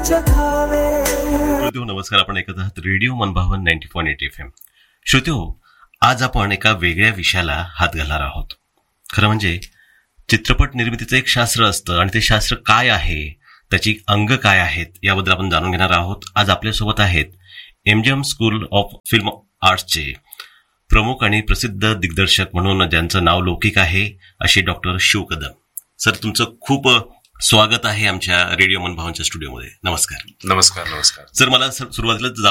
श्रोत्यो नमस्कार. आपण ऐकत आहात रेडिओ मनभावन 90.8 FM. श्रोत्यो, आज आपण एका वेगळ्या विषयाला हात घालणार आहोत. खरं म्हणजे चित्रपट निर्मितीचं एक शास्त्र असतं आणि ते शास्त्र काय आहे, त्याची अंग काय आहेत याबद्दल आपण जाणून घेणार आहोत. आज आपल्यासोबत आहेत MGM स्कूल ऑफ फिल्म आर्ट्सचे प्रमुख आणि प्रसिद्ध दिग्दर्शक म्हणून ज्यांचं नाव लौकिक आहे असे डॉक्टर शिव कदम. सर, तुमचं खूप स्वागत आहे आमच्या रेडिओ मनभावनच्या स्टुडिओमध्ये. नमस्कार. नमस्कार. सर, मला सुरुवातीला